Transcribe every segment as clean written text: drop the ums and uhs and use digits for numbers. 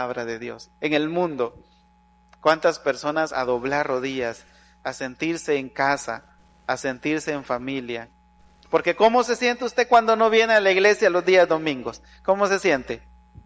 palabra de Dios. En el mundo, ¿cuántas personas a doblar rodillas, a sentirse en casa, a sentirse en familia? Porque ¿cómo se siente usted cuando no viene a la iglesia los días domingos? ¿Cómo se siente?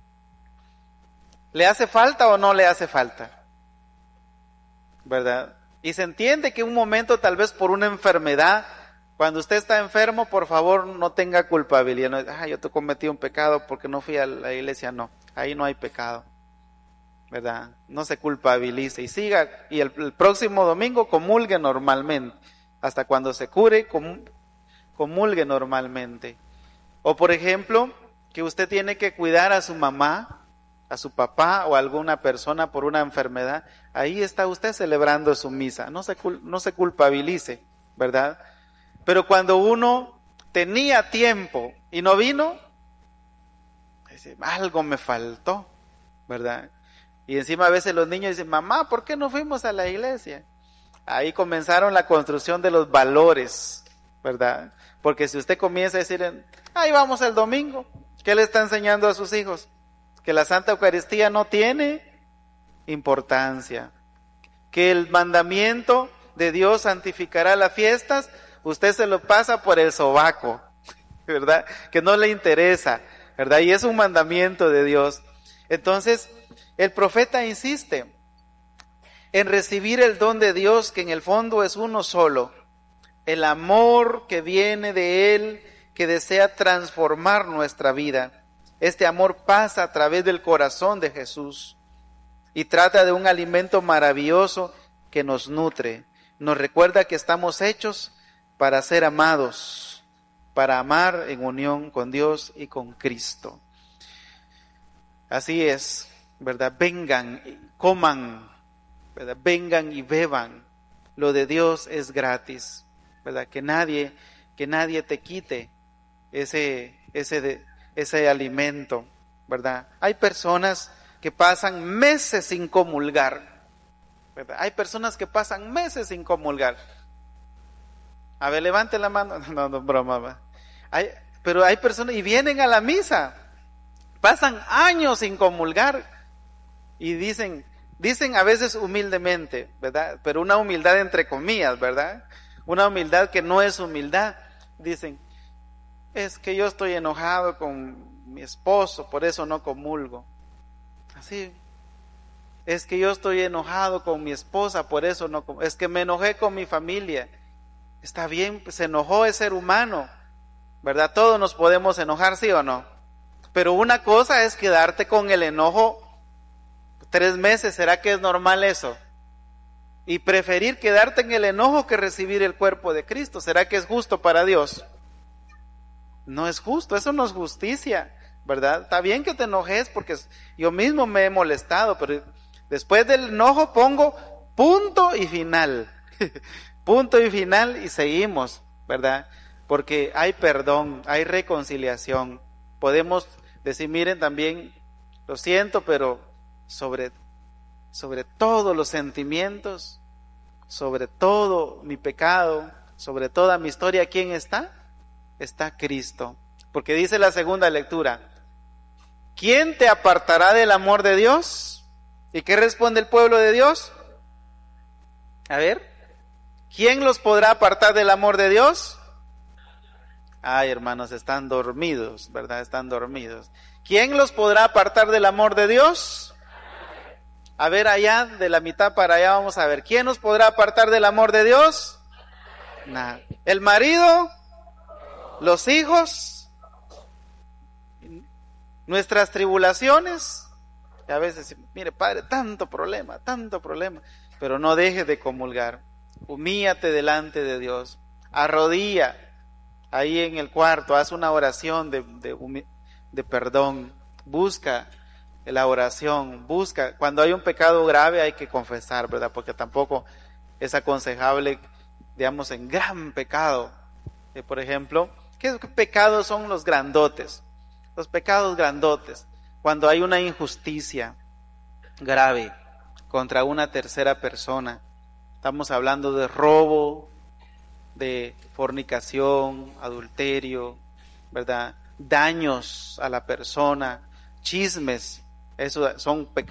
¿Le hace falta o no le hace falta? ¿Verdad? Y se entiende que un momento, tal vez por una enfermedad, cuando usted está enfermo, por favor no tenga culpabilidad. No, yo te cometí un pecado porque no fui a la iglesia. No, ahí no hay pecado, ¿verdad? No se culpabilice y siga, y el próximo domingo comulgue normalmente. Hasta cuando se cure, comulgue normalmente. O por ejemplo, que usted tiene que cuidar a su mamá, a su papá o a alguna persona por una enfermedad, ahí está usted celebrando su misa, no se culpabilice, ¿verdad? Pero cuando uno tenía tiempo y no vino, dice, algo me faltó, ¿verdad? Y encima a veces los niños dicen, mamá, ¿por qué no fuimos a la iglesia? Ahí comenzaron la construcción de los valores, ¿verdad? Porque si usted comienza a decir, ahí vamos el domingo, ¿qué le está enseñando a sus hijos? Que la Santa Eucaristía no tiene importancia, que el mandamiento de Dios santificará las fiestas, usted se lo pasa por el sobaco, ¿verdad? Que no le interesa, ¿verdad? Y es un mandamiento de Dios. Entonces, el profeta insiste en recibir el don de Dios, que en el fondo es uno solo, el amor que viene de Él, que desea transformar nuestra vida. Este amor pasa a través del corazón de Jesús y trata de un alimento maravilloso que nos nutre. Nos recuerda que estamos hechos para ser amados, para amar en unión con Dios y con Cristo. Así es, ¿verdad? Vengan, coman, ¿verdad? Vengan y beban. Lo de Dios es gratis, ¿verdad? Que nadie te quite ese alimento, ¿verdad? Hay personas que pasan meses sin comulgar, ¿verdad? Hay personas que pasan meses sin comulgar. A ver, levante la mano. No, broma. Pero hay personas y vienen a la misa, pasan años sin comulgar y dicen a veces humildemente, ¿verdad? Pero una humildad entre comillas, ¿verdad? Una humildad que no es humildad. Dicen, es que yo estoy enojado con mi esposo, por eso no comulgo. Así, es que yo estoy enojado con mi esposa, por eso no comulgo. Es que me enojé con mi familia. Está bien, pues se enojó, es ser humano, ¿verdad? Todos nos podemos enojar, ¿sí o no? Pero una cosa es quedarte con el enojo 3 meses, ¿será que es normal eso? Y preferir quedarte en el enojo que recibir el cuerpo de Cristo, ¿será que es justo para Dios? No es justo, eso no es justicia, ¿verdad? Está bien que te enojes porque yo mismo me he molestado, pero después del enojo pongo punto y final. Punto y final y seguimos, ¿verdad? Porque hay perdón, hay reconciliación. Podemos decir, miren también, lo siento, pero sobre todos los sentimientos, sobre todo mi pecado, sobre toda mi historia, ¿quién está? Está Cristo. Porque dice la segunda lectura, ¿quién te apartará del amor de Dios? ¿Y qué responde el pueblo de Dios? A ver, ¿quién los podrá apartar del amor de Dios? Ay, hermanos, están dormidos, ¿verdad? Están dormidos. ¿Quién los podrá apartar del amor de Dios? A ver, allá, de la mitad para allá, vamos a ver. ¿Quién nos podrá apartar del amor de Dios? Nada. ¿El marido? ¿Los hijos? ¿Nuestras tribulaciones? Y a veces, mire, padre, tanto problema, pero no dejes de comulgar. Humíllate delante de Dios. Arrodilla ahí en el cuarto, haz una oración de perdón. Busca la oración, cuando hay un pecado grave hay que confesar, ¿verdad? Porque tampoco es aconsejable, digamos, en gran pecado. Por ejemplo, ¿qué pecados son los grandotes? Los pecados grandotes, cuando hay una injusticia grave contra una tercera persona. Estamos hablando de robo, de fornicación, adulterio, ¿verdad? Daños a la persona, chismes, eso son pecados